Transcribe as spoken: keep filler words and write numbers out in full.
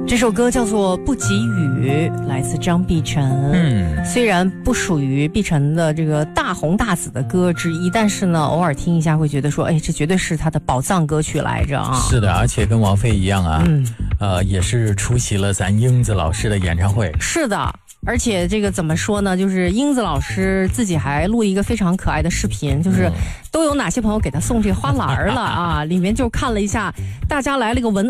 这首歌叫做《不及雨》，来自张碧晨。嗯，虽然不属于碧晨的这个大红大紫的歌之一，但是呢，偶尔听一下会觉得说，哎，这绝对是他的宝藏歌曲来着啊！ 是的，而且跟王菲一样啊，嗯，呃，也是出席了咱英子老师的演唱会。 是的。而且这个怎么说呢，就是英子老师自己还录一个非常可爱的视频，就是都有哪些朋友给他送这个花篮了啊，里面就看了一下，大家来了个文